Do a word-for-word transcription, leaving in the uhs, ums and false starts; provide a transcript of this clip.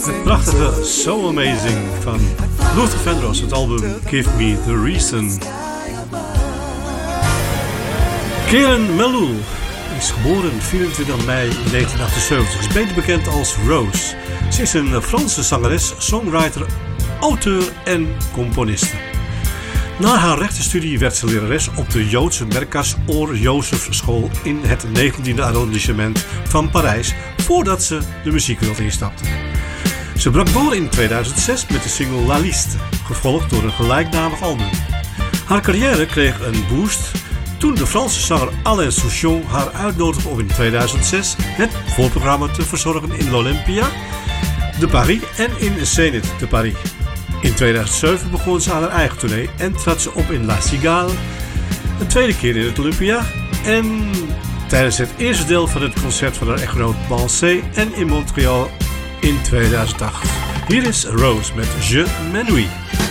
Het prachtige So Amazing van Luther Vandross, het album Give Me The Reason. Karen Melul is geboren vierentwintig mei negentien achtenzeventig. Is beter bekend als Rose. Ze is een Franse zangeres, songwriter, auteur en componiste. Na haar rechtenstudie werd ze lerares op de Joodse Merkas Or Jozef School in het negentiende arrondissement van Parijs, voordat ze de muziekwereld instapte. Ze brak door in tweeduizend zes met de single La Liste, gevolgd door een gelijknamig album. Haar carrière kreeg een boost toen de Franse zanger Alain Souchon haar uitnodigde om in tweeduizend zes het voorprogramma te verzorgen in l'Olympia de Paris en in Zénith de Paris. In tweeduizend zeven begon ze aan haar eigen tournee en trad ze op in La Cigale, een tweede keer in het Olympia en tijdens het eerste deel van het concert van haar echtgenoot Beyoncé en in Montreal in tweeduizend acht. Hier is Rose met Je M'ennuie.